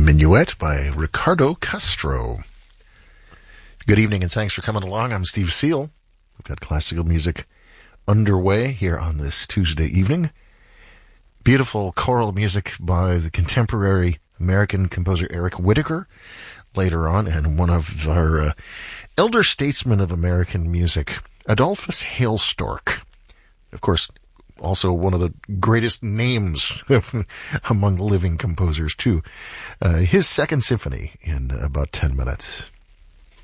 Minuet by Ricardo Castro. Good evening and thanks for coming along. I'm Steve Seal. We've got classical music underway here on this Tuesday evening. Beautiful choral music by the contemporary American composer Eric Whitacre later on, and one of our elder statesmen of American music, Adolphus Hailstork. Of course, also one of the greatest names among living composers, too. His second symphony in about 10 minutes.